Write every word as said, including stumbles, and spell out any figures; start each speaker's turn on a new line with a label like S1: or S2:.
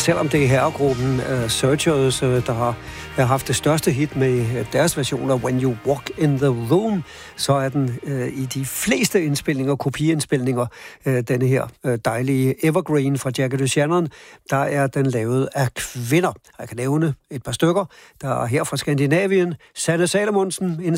S1: selvom det er herregruppen uh, Searchers, uh, der har, har haft det største hit med uh, deres version af When You Walk in the Room, så er den uh, i de fleste indspilninger, kopiindspilninger, uh, denne her uh, dejlige Evergreen fra Jackie DeShannon, der er den lavet af kvinder. Jeg kan nævne et par stykker, der er her fra Skandinavien. Sanne Salomonsen, en